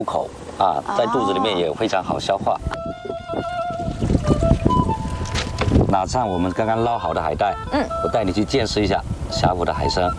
口啊，在肚子里面也非常好消化。拿上我们刚刚捞好的海带，我带你去见识一下霞浦的海参。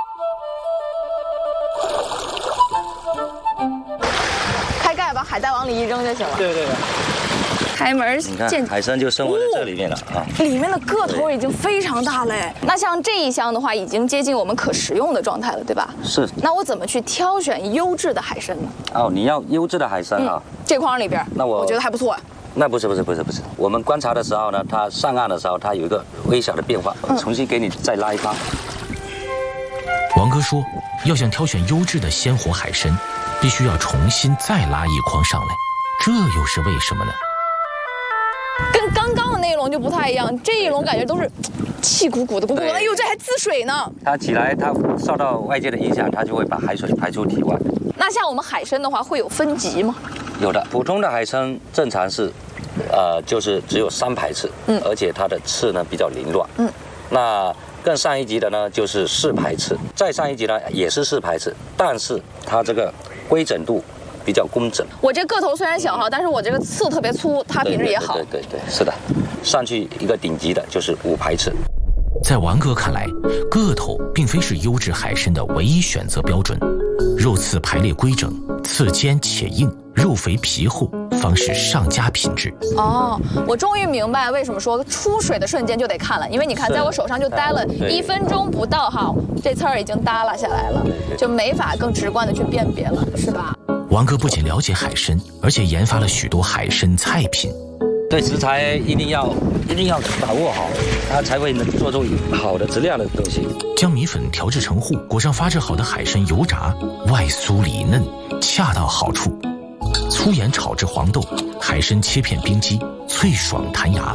开盖把海带往里一扔就行了。 对对对。 开门你看海参就生活在这里面了啊。 里面的个头已经非常大了哎。那像这一箱的话，已经接近我们可食用的状态了，对吧？ 是。 那我怎么去挑选优质的海参呢？ 哦，你要优质的海参啊。 这筐里边， 那我觉得还不错。 那不是，我们观察的时候呢，它上岸的时候，它有一个微小的变化，重新给你再拉一筐。 王哥说，要想挑选优质的鲜活海参，必须要重新再拉一筐上来，这又是为什么呢？ 跟刚刚的那一笼就不太一样，这一笼感觉都是气鼓鼓的，鼓鼓的。哎呦，这还滋水呢！ 它起来，它受到外界的影响，它就会把海水排出体外。 那像我们海参的话，会有分级吗？有的，普通的海参正常是，就是只有3排翅，而且它的翅呢比较凌乱，那更上一级的呢就是4排翅，再上一级呢也是4排翅，但是它这个规整度比较工整。 我这个头虽然小哈，但是我这个刺特别粗，它品质也好。 对，是的，上去一个顶级的就是5排翅。 在王哥看来，个头并非是优质海参的唯一选择标准，肉刺排列规整，刺尖且硬，肉肥皮厚，方是上佳品质。 哦，我终于明白为什么说出水的瞬间就得看了，因为你看，在我手上就待了1分钟不到哈，这刺儿已经耷拉下来了，就没法更直观的去辨别了，是吧？ 王哥不仅了解海参，而且研发了许多海参菜品。 对食材一定要把握好，它才会能做出好的质量的东西。 将米粉调制成糊，裹上发制好的海参油炸，外酥里嫩，恰到好处。粗盐炒制黄豆，海参切片冰肌，脆爽弹牙。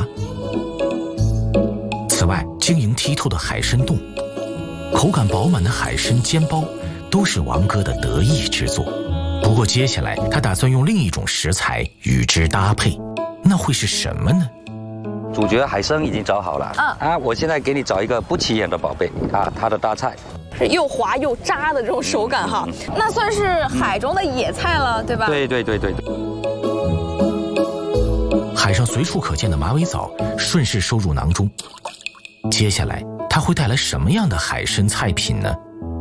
此外，晶莹剔透的海参冻，口感饱满的海参煎包，都是王哥的得意之作。不过接下来他打算用另一种食材与之搭配，那会是什么呢？ 主角海参已经找好了我现在给你找一个不起眼的宝贝它的搭菜是又滑又渣的这种手感哈，那算是海中的野菜了，对吧？ 对。 海上随处可见的马尾藻顺势收入囊中，接下来它会带来什么样的海参菜品呢？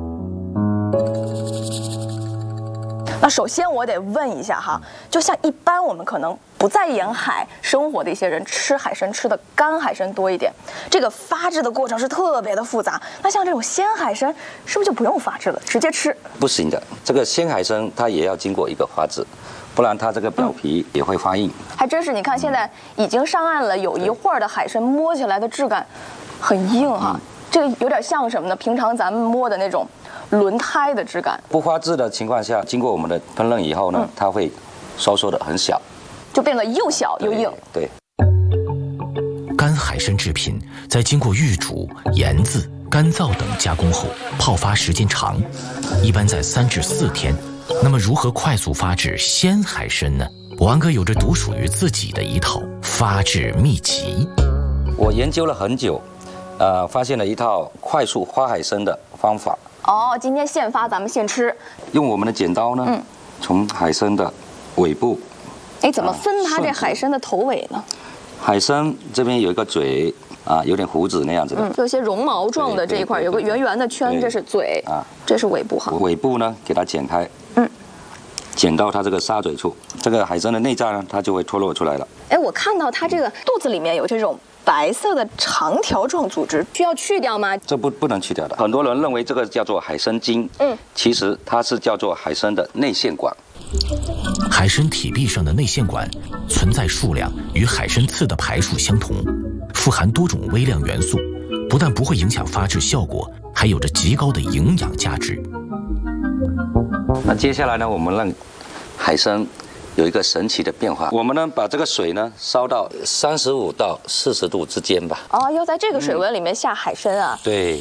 那首先我得问一下哈，就像一般我们可能不在沿海生活的一些人，吃海参吃的干海参多一点，这个发制的过程是特别的复杂。那像这种鲜海参是不是就不用发制了，直接吃？ 不行的，这个鲜海参它也要经过一个发制，不然它这个表皮也会发硬。 还真是，你看现在已经上岸了有一会儿的海参，摸起来的质感很硬哈，这个有点像什么呢？平常咱们摸的那种轮胎的质感。 不发制的情况下，经过我们的烹饪以后呢，它会收缩的很小， 就变得又小又硬。 对。 干海参制品在经过预煮、盐渍、干燥等加工后，泡发时间长，一般在3至4天。那么如何快速发制鲜海参呢？王哥有着独属于自己的一套发制秘籍。 我研究了很久，发现了一套快速发海参的方法。 哦，今天现发，咱们现吃。 用我们的剪刀呢，从海参的尾部， 怎么分它这海参的头尾呢？ 海参这边有一个嘴有点胡子那样子的， 有些绒毛状的这一块有个圆圆的圈，这是嘴这是尾部哈。 尾部呢，给它剪开，剪到它这个沙嘴处，这个海参的内脏呢，它就会脱落出来了。 我看到它这个肚子里面有这种白色的长条状组织，需要去掉吗？ 这不能去掉的。很多人认为这个叫做海参筋，其实它是叫做海参的内腺管。 海参体壁上的内腺管存在数量与海参刺的排数相同，富含多种微量元素，不但不会影响发制效果，还有着极高的营养价值。 那接下来呢，我们让海参有一个神奇的变化。我们呢，把这个水呢烧到35到40度之间吧。 要在这个水温里面下海参啊？ 对。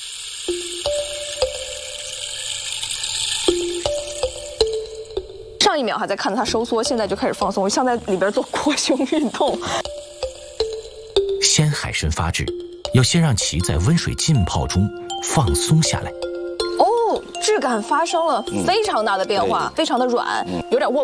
上一秒还在看到它收缩，现在就开始放松，像在里边做扩胸运动。 鲜海参发制，要先让其在温水浸泡中放松下来。 质感发生了非常大的变化，非常的软，有点握